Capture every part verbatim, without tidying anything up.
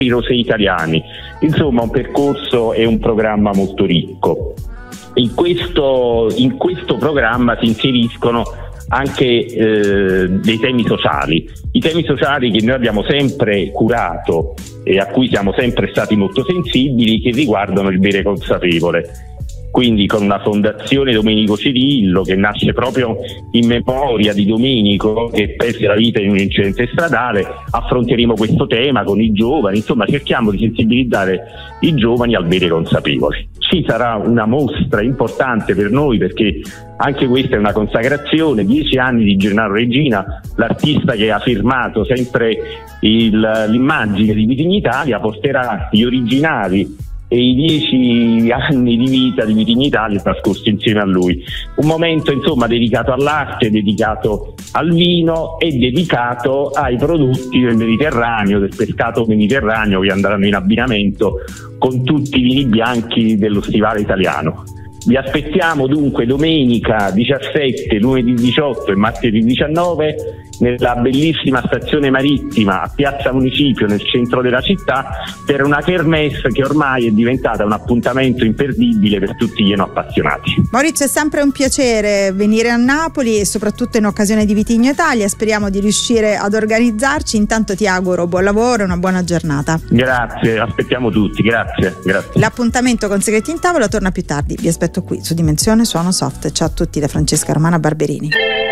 i rosé italiani. Insomma, un percorso e un programma molto ricco. In questo, in questo programma si inseriscono anche eh, dei temi sociali, i temi sociali che noi abbiamo sempre curato e a cui siamo sempre stati molto sensibili, che riguardano il bere consapevole. Quindi con una fondazione Domenico Cirillo che nasce proprio in memoria di Domenico che perse la vita in un incidente stradale, affronteremo questo tema con i giovani, insomma cerchiamo di sensibilizzare i giovani al bere consapevole. Ci sarà una mostra importante per noi perché anche questa è una consacrazione, dieci anni di Gennaro Regina, l'artista che ha firmato sempre il, l'immagine di Vitigni Italia, porterà gli originali e i dieci anni di vita di Vitigni Italia trascorsi insieme a lui. Un momento insomma dedicato all'arte, dedicato al vino e dedicato ai prodotti del Mediterraneo, del pescato mediterraneo che andranno in abbinamento con tutti i vini bianchi dello stivale italiano. Vi aspettiamo dunque domenica diciassette, lunedì diciotto e martedì diciannove nella bellissima stazione marittima a Piazza Municipio nel centro della città per una kermesse che ormai è diventata un appuntamento imperdibile per tutti gli enoappassionati. Maurizio, è sempre un piacere venire a Napoli e soprattutto in occasione di Vitigno Italia. Speriamo di riuscire ad organizzarci. Intanto ti auguro buon lavoro e una buona giornata. Grazie, aspettiamo tutti, grazie, grazie. L'appuntamento con Segreti in Tavola torna più tardi. Vi aspetto qui su Dimensione Suono Soft. Ciao a tutti da Francesca Romana Barberini.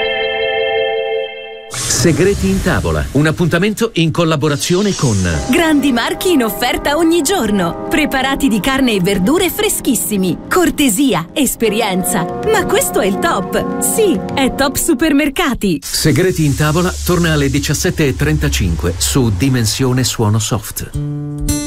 Segreti in Tavola, un appuntamento in collaborazione con grandi marchi in offerta ogni giorno, preparati di carne e verdure freschissimi, cortesia, esperienza, ma questo è il top, sì, è Top Supermercati. Segreti in Tavola torna alle diciassette e trentacinque su Dimensione Suono Soft.